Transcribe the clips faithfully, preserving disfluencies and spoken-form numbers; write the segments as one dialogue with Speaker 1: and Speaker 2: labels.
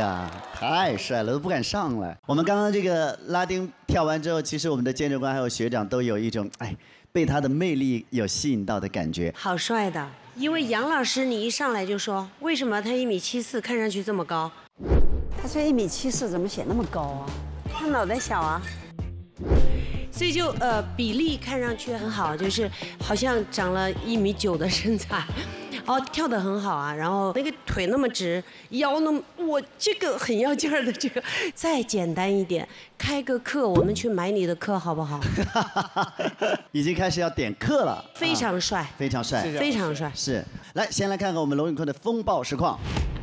Speaker 1: 呀，太帅了，都不敢上来。我们刚刚这个拉丁跳完之后，其实我们的监制官还有学长都有一种哎被他的魅力有吸引到的感觉。
Speaker 2: 好帅的，因为杨老师你一上来就说，为什么他一米七四，看上去这么高？
Speaker 3: 他说一米七四怎么显那么高啊？
Speaker 2: 他脑袋小啊。所以就呃比例看上去很好，就是好像长了一米九的身材，哦跳得很好啊，然后那个腿那么直，腰那么，我这个很要劲儿的这个，再简单一点，开个课我们去买你的课好不好？
Speaker 1: 已经开始要点课了，
Speaker 2: 非常帅，
Speaker 1: 啊、非常帅，
Speaker 2: 非常帅。
Speaker 1: 是，来先来看看我们龙永坤的风暴实况。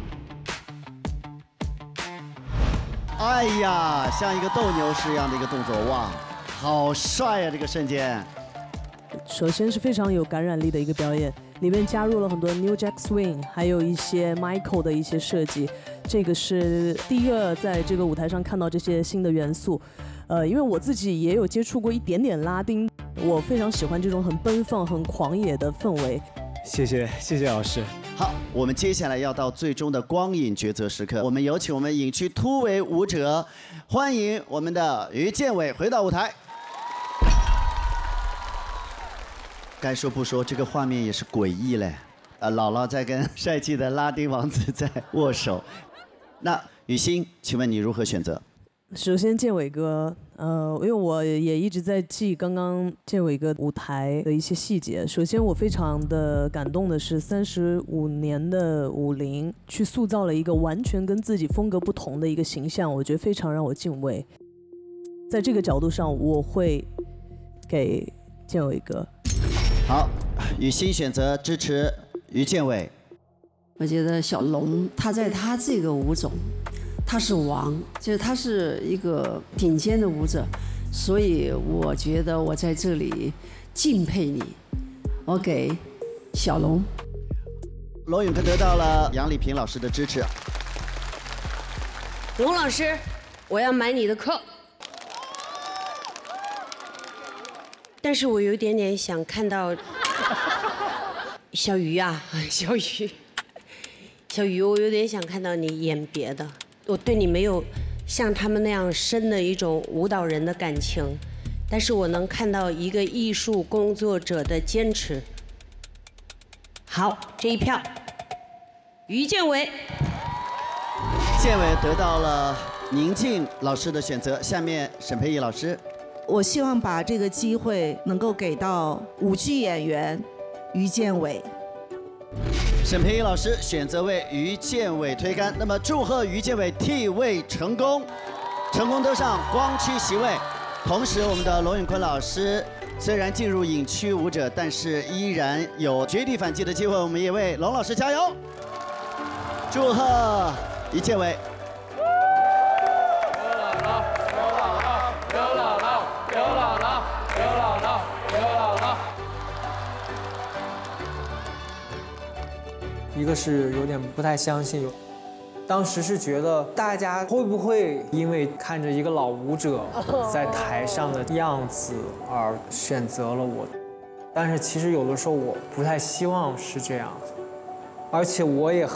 Speaker 1: 哎呀，像一个斗牛士一样的一个动作，哇！好帅呀、啊！这个瞬间，
Speaker 4: 首先是非常有感染力的一个表演，里面加入了很多 New Jack Swing， 还有一些 Michael 的一些设计。这个是第一个在这个舞台上看到这些新的元素。呃，因为我自己也有接触过一点点拉丁，我非常喜欢这种很奔放、很狂野的氛围。
Speaker 5: 谢谢，谢谢老师。
Speaker 1: 好，我们接下来要到最终的光影抉择时刻，我们有请我们影区突围舞者，欢迎我们的于建伟回到舞台。该说不说，这个画面也是诡异嘞。呃，姥姥在跟帅气的拉丁王子在握手。那雨欣，请问你如何选择？
Speaker 4: 首先，建伟哥，呃，因为我也一直在记刚刚建伟哥舞台的一些细节。首先，我非常的感动的是，三十五年的舞龄去塑造了一个完全跟自己风格不同的一个形象，我觉得非常让我敬畏。在这个角度上，我会给建伟哥。
Speaker 1: 好，雨欣选择支持于建伟。
Speaker 3: 我觉得小龙他在他这个舞种，他是王，就是他是一个顶尖的舞者，所以我觉得我在这里敬佩你，我给小龙。
Speaker 1: 龙永坤得到了杨丽萍老师的支持。
Speaker 2: 龙老师，我要买你的课。但是我有一点点想看到小鱼啊，小鱼，小鱼，我有点想看到你演别的。我对你没有像他们那样深的一种舞蹈人的感情，但是我能看到一个艺术工作者的坚持。好，这一票，于建伟。
Speaker 1: 建伟得到了宁静老师的选择，下面沈培艺老师。
Speaker 6: 我希望把这个机会能够给到舞剧演员于建伟。
Speaker 1: 沈培艺老师选择为于建伟推杆，那么祝贺于建伟替位成功，成功登上光区席位。同时，我们的龙永坤老师虽然进入影区舞者，但是依然有绝地反击的机会。我们也为龙老师加油，祝贺于建伟。
Speaker 5: 一个是有点不太相信，当时是觉得大家会不会因为看着一个老舞者在台上的样子而选择了我，但是其实有的时候我不太希望是这样，而且我也